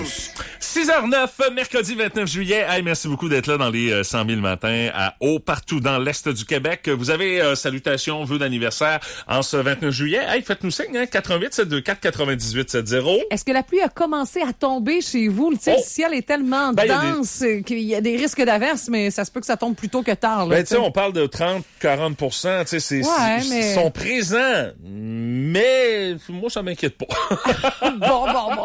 6h09, mercredi 29 juillet. Hey, merci beaucoup d'être là dans les 100 000 matins partout dans l'Est du Québec. Vous avez salutations, vœux d'anniversaire en ce 29 juillet. Hey, faites-nous signe, hein, 88 724 98 70. Est-ce que la pluie a commencé à tomber chez vous? Le ciel est tellement dense qu'il y a des risques d'averse, mais ça se peut que ça tombe plus tôt que tard. Là, tu sais, on parle de 30-40%. Tu sais, ils sont présents, mais moi, ça m'inquiète pas. Bon.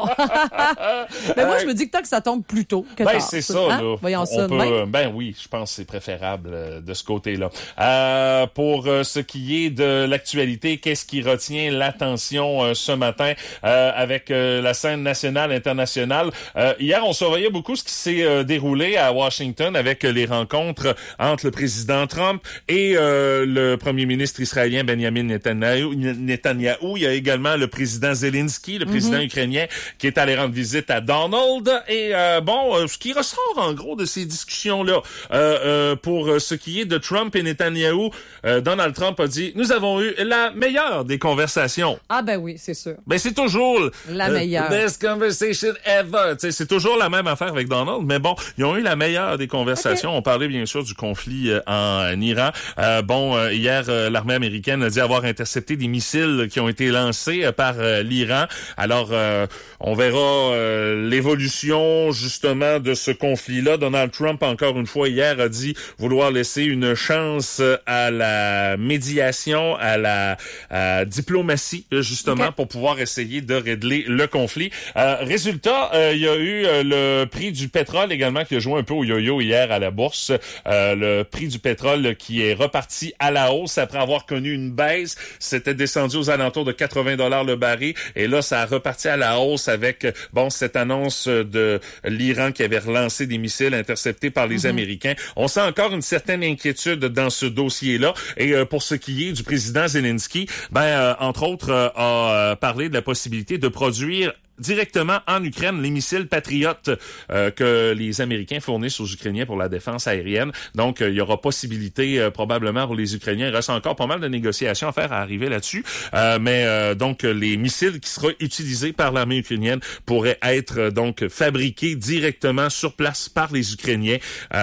Mais moi, je me dis que tant que ça tombe plus tôt que tard. C'est ça, là. Voyons ça. Oui, je pense que c'est préférable de ce côté-là. Pour ce qui est de l'actualité, qu'est-ce qui retient l'attention ce matin avec la scène nationale, internationale? Hier, on surveillait beaucoup ce qui s'est déroulé à Washington avec les rencontres entre le président Trump et le premier ministre israélien Benjamin Netanyahu. Il y a également le président Zelensky, le président ukrainien, qui est allé rendre visite à Donald. Et ce qui ressort en gros de ces discussions-là, pour ce qui est de Trump et Netanyahou, Donald Trump a dit: nous avons eu la meilleure des conversations. Ah ben oui, c'est sûr. Ben c'est toujours la meilleure. Best conversation ever. T'sais, c'est toujours la même affaire avec Donald, mais bon, ils ont eu la meilleure des conversations. Okay. On parlait bien sûr du conflit en Iran. Hier, l'armée américaine a dit avoir intercepté des missiles qui ont été lancés par l'Iran. Alors, on verra l'évolution justement de ce conflit-là. Donald Trump, encore une fois, hier, a dit vouloir laisser une chance à la médiation, à la diplomatie, justement, pour pouvoir essayer de régler le conflit. Résultat, il y a eu le prix du pétrole également qui a joué un peu au yo-yo hier à la bourse. Le prix du pétrole qui est reparti à la hausse après avoir connu une baisse. C'était descendu aux alentours de 80 $ le baril. Et là, ça a reparti à la hausse avec cette annonce de l'Iran qui avait relancé des missiles interceptés par les Américains. On sent encore une certaine inquiétude dans ce dossier-là. Et pour ce qui est du président Zelensky, entre autres, a parlé de la possibilité de produire directement en Ukraine les missiles Patriotes que les Américains fournissent aux Ukrainiens pour la défense aérienne. Donc, il y aura possibilité probablement pour les Ukrainiens. Il reste encore pas mal de négociations à faire à arriver là-dessus. Donc, les missiles qui seront utilisés par l'armée ukrainienne pourraient être donc fabriqués directement sur place par les Ukrainiens.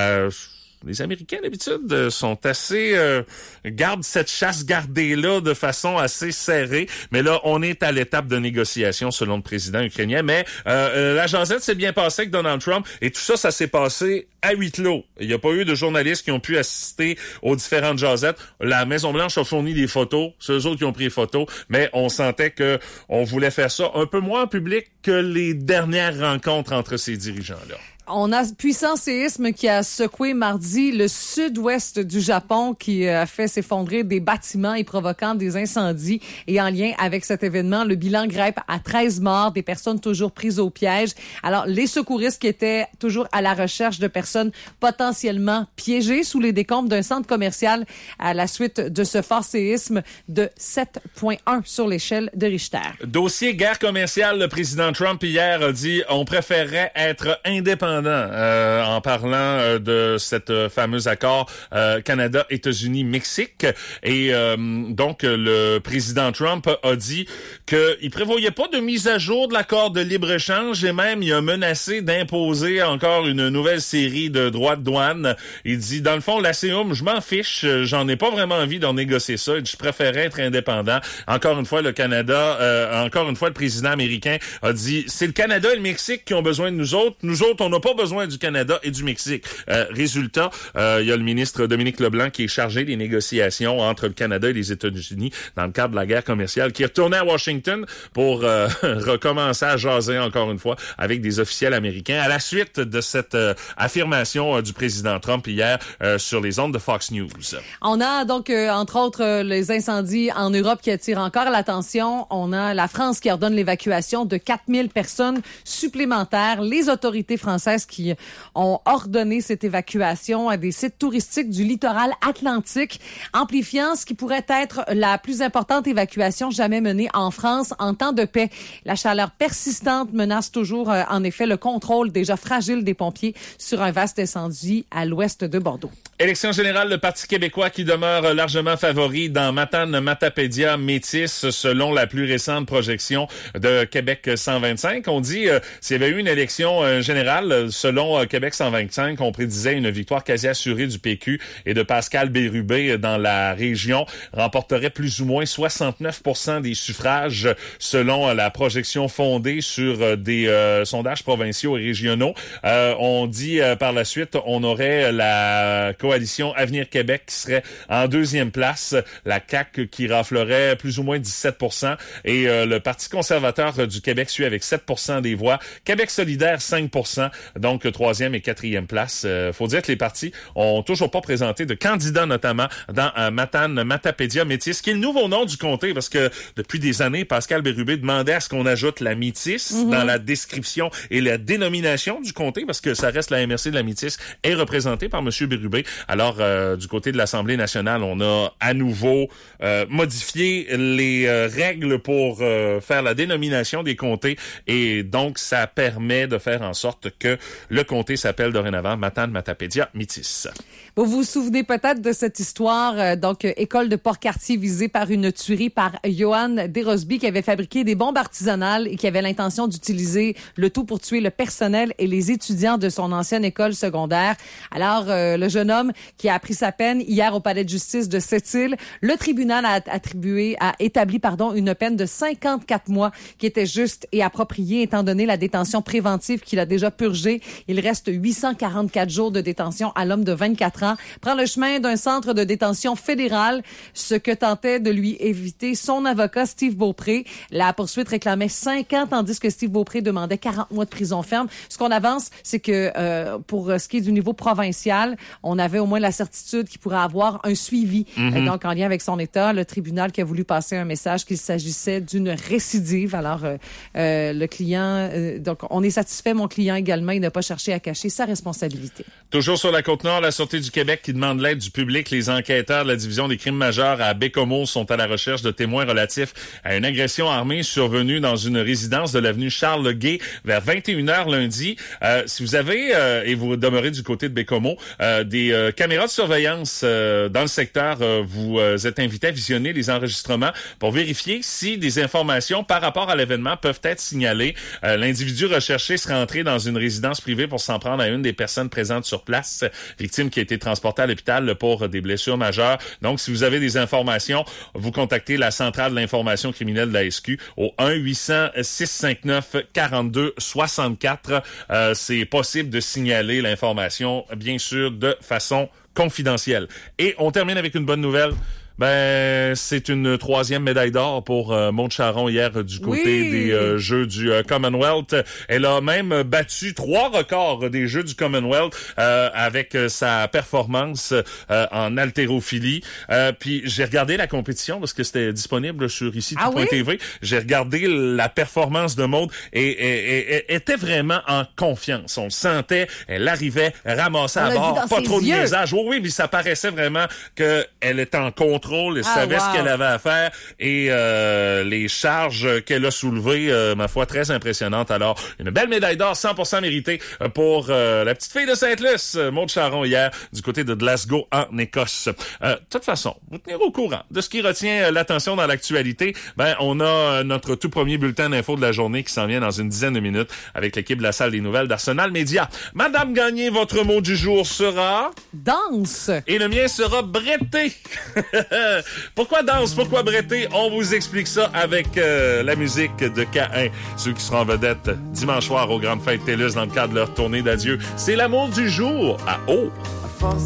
Les Américains, d'habitude, sont assez... gardent cette chasse gardée-là de façon assez serrée. Mais là, on est à l'étape de négociation selon le président ukrainien. Mais la jasette s'est bien passée avec Donald Trump. Et tout ça, ça s'est passé à huis clos. Il n'y a pas eu de journalistes qui ont pu assister aux différentes jasettes. La Maison-Blanche a fourni des photos. C'est eux autres qui ont pris les photos. Mais on sentait que on voulait faire ça un peu moins en public que les dernières rencontres entre ces dirigeants-là. On a puissant séisme qui a secoué mardi le sud-ouest du Japon, qui a fait s'effondrer des bâtiments et provoquant des incendies. Et en lien avec cet événement, le bilan grimpe à 13 morts, des personnes toujours prises au piège. Alors, les secouristes qui étaient toujours à la recherche de personnes potentiellement piégées sous les décombres d'un centre commercial à la suite de ce fort séisme de 7,1 sur l'échelle de Richter. Dossier guerre commerciale, le président Trump hier a dit on préférerait être indépendant en parlant de cet fameux accord Canada, États-Unis, Mexique. Et donc, le président Trump a dit qu'il prévoyait pas de mise à jour de l'accord de libre-échange et même il a menacé d'imposer encore une nouvelle série de droits de douane. Il dit, dans le fond, l'ASEAN, je m'en fiche, j'en ai pas vraiment envie d'en négocier ça, je préférais être indépendant. Encore une fois, le Canada, encore une fois, le président américain a dit, c'est le Canada et le Mexique qui ont besoin de nous autres, on n'a pas besoin du Canada et du Mexique. Résultat, il y a le ministre Dominique Leblanc qui est chargé des négociations entre le Canada et les États-Unis dans le cadre de la guerre commerciale, qui est retourné à Washington pour recommencer à jaser encore une fois avec des officiels américains à la suite de cette affirmation du président Trump hier sur les ondes de Fox News. On a donc, entre autres, les incendies en Europe qui attirent encore l'attention. On a la France qui ordonne l'évacuation de 4000 personnes supplémentaires. Les autorités françaises françaises qui ont ordonné cette évacuation à des sites touristiques du littoral atlantique, amplifiant ce qui pourrait être la plus importante évacuation jamais menée en France en temps de paix. La chaleur persistante menace toujours, en effet, le contrôle déjà fragile des pompiers sur un vaste incendie à l'ouest de Bordeaux. Élection générale, le Parti québécois qui demeure largement favori dans Matane-Matapédia Métis, selon la plus récente projection de Québec 125. On dit, s'il y avait eu une élection générale, selon Québec 125, on prédisait une victoire quasi assurée du PQ et de Pascal Bérubé dans la région, remporterait plus ou moins 69% des suffrages, selon la projection fondée sur des sondages provinciaux et régionaux. On dit par la suite, on aurait la coalition Avenir Québec qui serait en deuxième place, la CAQ qui raflerait plus ou moins 17% et le Parti conservateur du Québec suit avec 7% des voix. Québec solidaire, 5%, donc troisième et quatrième place. Faut dire que les partis ont toujours pas présenté de candidats, notamment dans Matane-Matapédia Métis, qui est le nouveau nom du comté, parce que depuis des années, Pascal Bérubé demandait à ce qu'on ajoute la Métis dans la description et la dénomination du comté, parce que ça reste la MRC de la Métis est représentée par M. Bérubé. Alors, du côté de l'Assemblée nationale, on a à nouveau modifié les règles pour faire la dénomination des comtés et donc ça permet de faire en sorte que le comté s'appelle dorénavant Matane-Matapédia Métis. Vous vous souvenez peut-être de cette histoire, école de Port-Cartier visée par une tuerie par Johan Desrosby qui avait fabriqué des bombes artisanales et qui avait l'intention d'utiliser le tout pour tuer le personnel et les étudiants de son ancienne école secondaire. Alors, le jeune homme qui a appris sa peine hier au palais de justice de Sept-Îles, le tribunal a établi une peine de 54 mois qui était juste et appropriée étant donné la détention préventive qu'il a déjà purgée. Il reste 844 jours de détention à l'homme de 24 ans. Prend le chemin d'un centre de détention fédéral, ce que tentait de lui éviter son avocat Steve Beaupré. La poursuite réclamait 5 ans, tandis que Steve Beaupré demandait 40 mois de prison ferme. Ce qu'on avance, c'est que pour ce qui est du niveau provincial, on avait au moins la certitude qu'il pourrait avoir un suivi. Donc, en lien avec son état, le tribunal qui a voulu passer un message qu'il s'agissait d'une récidive. Alors, le client, donc on est satisfait, mon client également, il n'a pas cherché à cacher sa responsabilité. Toujours sur la Côte-Nord, la Sûreté du Québec qui demande l'aide du public. Les enquêteurs de la Division des crimes majeurs à Baie-Comeau sont à la recherche de témoins relatifs à une agression armée survenue dans une résidence de l'avenue Charles-Leguay vers 21h lundi. Si vous avez, et vous demeurez du côté de Baie-Comeau, des caméras de surveillance dans le secteur, vous êtes invité à visionner les enregistrements pour vérifier si des informations par rapport à l'événement peuvent être signalées. L'individu recherché serait entré dans une résidence privée pour s'en prendre à une des personnes présentes sur place, victime qui a été transportée à l'hôpital pour des blessures majeures. Donc, si vous avez des informations, vous contactez la centrale de l'information criminelle de la SQ au 1-800-659-42-64. C'est possible de signaler l'information, bien sûr, de façon confidentielle. Et on termine avec une bonne nouvelle. C'est une 3e médaille d'or pour Maude Charron hier du côté des Jeux du Commonwealth. Elle a même battu 3 records des Jeux du Commonwealth avec sa performance en haltérophilie. Puis j'ai regardé la compétition parce que c'était disponible sur ici tout.tv. J'ai regardé la performance de Maude et était vraiment en confiance. On le sentait, elle arrivait, ramassait à bord, pas trop de niaisage. Oui, mais ça paraissait vraiment qu'elle était en contrôle. Elle savait ce qu'elle avait à faire et les charges qu'elle a soulevées, ma foi, très impressionnantes. Alors, une belle médaille d'or 100% méritée pour la petite fille de Sainte-Luce, Maude Charron, hier, du côté de Glasgow, en Écosse. De toute façon, vous tenir au courant de ce qui retient l'attention dans l'actualité. On a notre tout premier bulletin d'info de la journée qui s'en vient dans une dizaine de minutes avec l'équipe de la salle des nouvelles d'Arsenal Média. Madame Gagné, votre mot du jour sera... danse. Et le mien sera bretté. Pourquoi danse? Pourquoi bretter? On vous explique ça avec la musique de K1. Ceux qui seront en vedette dimanche soir aux Grandes Fêtes TELUS dans le cadre de leur tournée d'adieu. C'est l'amour du jour à eau.